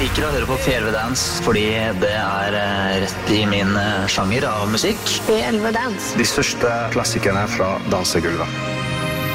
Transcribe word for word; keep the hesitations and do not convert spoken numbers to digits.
liker å høre på P elleve Dance fordi det er rett i min sjanger av musikk. P elleve Dance. De største klassikerne fra dansegulvet.